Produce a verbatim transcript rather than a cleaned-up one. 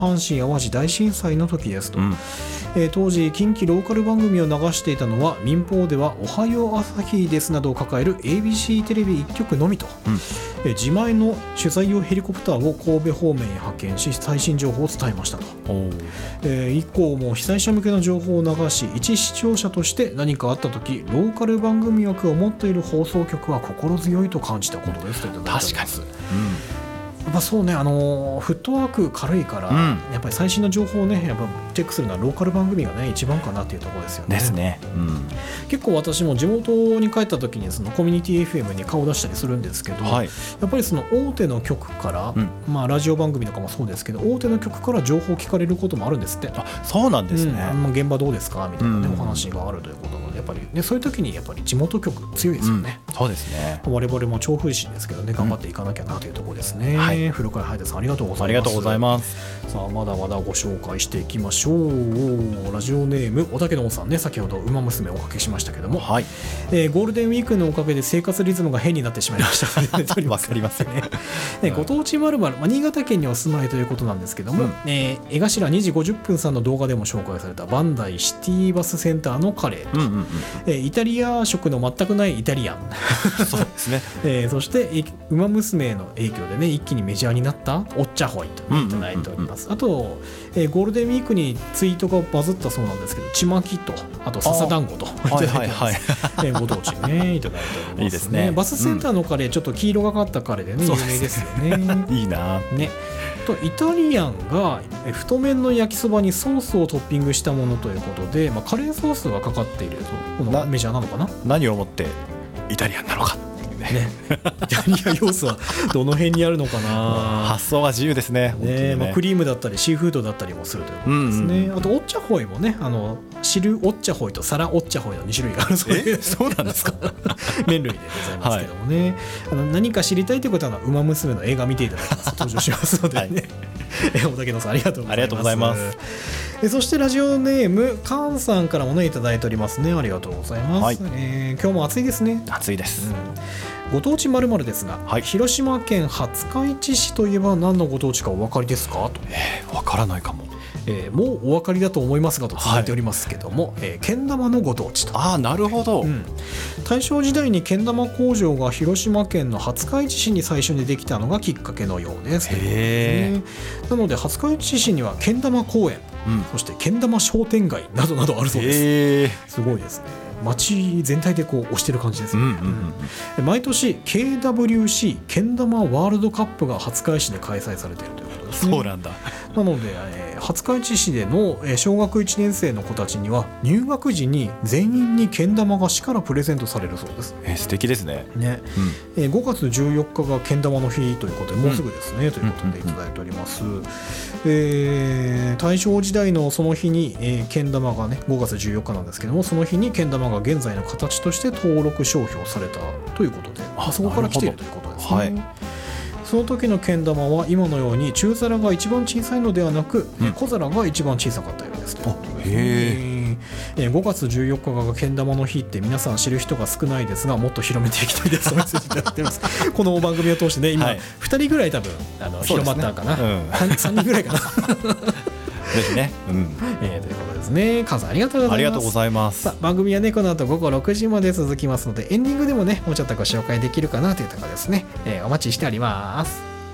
阪神・淡路大震災の時ですと、 うんえー当時近畿ローカル番組を流していたのは民放ではおはよう朝日ですなどを抱える エービーシー テレビいっきょくのみと、 うんえー自前の取材用ヘリコプターを神戸方面へ派遣し最新情報を伝えましたと、 おーえー以降も被災者向けの情報を流し一視聴者として何かあった時ローカル番組枠を持っている放送局は心強いと感じたことですといただいております。やっぱそうね、あのーフットワーク軽いから、 うんやっぱり最新の情報をねやっぱチェックするのはローカル番組がね一番かなっていうところですよね。 ですね、うん結構私も地元に帰った時にそのコミュニティ エフエム に顔出したりするんですけど、 はい、 やっぱりその大手の局から、 うんまあ、ラジオ番組とかもそうですけど大手の局から情報を聞かれることもあるんですって。 あそうなんですね、 うんまあ現場どうですかみたいな、ねうんお話があるということなのでやっぱり、ね、そういう時にやっぱり地元局強いですよね。 うんそうですね。 我々も調布市ですけどね頑張っていかなきゃなというところですね、 はい古川ハイデさんありがとうございます。 ありがとうございます。 さあまだまだご紹介していきましょう。ラジオネームおたけのおさんね、先ほどウマ娘をおかけしましたけども、 はい、 えーゴールデンウィークのおかげで生活リズムが変になってしまいましたわかりますね。ねご当地まるまる、まあ、新潟県にお住まいということなんですけども、 うんえー江頭にじごじゅっぷんさんの動画でも紹介されたバンダイシティバスセンターのカレーと、 うんうんうん、 えーイタリア食の全くないイタリアンそうですね。 えーそしてえウマ娘の影響でね一気にメジャーになったおっちゃほいと、ね、いただいております。あと、えーゴールデンウィークにツイートがバズったそうなんですけどちまきとあと笹団子といただいております。えーご当地ねいただいておりますね。 いいですねバスセンターのカレー、ちょっと黄色がかったカレーでね、 そう有です名ですよね。 いいな。 ね、とイタリアンがえ太麺の焼きそばにソースをトッピングしたものということで、まあ、カレーソースがかかっているとこのなメジャーなのかな。 何をもってイタリアンなのか。 ね、イタリア要素はどの辺にあるのかな。 発想は自由ですね。本当にねねまあ、クリームだったりシーフードだったりもするということですね。 うんうんあとおっちゃほいもね、あの汁おっちゃほいと皿おっちゃほいのに種類があるそうでえそうなんですか。 麺類でございますけどもね、あの何か知りたいということはウマ娘の映画見ていただきますと登場しますのでね、 はいえ大竹野さんありがとうございます。 ありがとうございますえそしてラジオネームカンさんからもねいただいておりますね。ありがとうございます、 はいえー今日も暑いですね。 暑いです。 うんご当地〇〇ですが、 はい広島県廿日市市といえば何のご当地かお分かりですかと、 えーわからないかも。 えーもうお分かりだと思いますがと続いておりますけども、えーけん玉のご当地と、 ああなるほど。 うん大正時代にけん玉工場が広島県の廿日市市に最初にできたのがきっかけのようです。 へなので廿日市市にはけん玉公園、 うんそしてけん玉商店街などなどあるそうです。 へえ。 すごいですね。街全体でこう押してる感じですね、 うんうんうん。 毎年 ケーダブリューシー けん玉ワールドカップが廿日市市で開催されているということですね。 そうなんだ。 なので、えー廿日市市での、えー小学いちねん生の子たちには入学時に全員にけん玉が市からプレゼントされるそうです。 えー素敵ですね。 ねえーごがつじゅうよっかがけん玉の日ということでもうすぐですね、ということでいただいております、えー大正時代のその日に、えーけん玉がねごがつじゅうよっかなんですけどもその日にけん玉が現在の形として登録商標されたということであそこから来ているということですね。 はいその時のけん玉は今のように中皿が一番小さいのではなく、 うん小皿が一番小さかったようですと。 あへえーごがつじゅうよっかがけん玉の日って皆さん知る人が少ないですがもっと広めていきたいですとメッセージいただいてますこの番組を通してね今、 はいふたりぐらい多分あのそうですね広まったかな、 うんさんにんぐらいかな、 ですね。うん。 えーということですね。カズさんありがとうございます。 ありがとうございます。 さあ番組はねこの後ごごろくじまで続きますのでエンディングでもねもうちょっとご紹介できるかなというところですね、えーお待ちしております。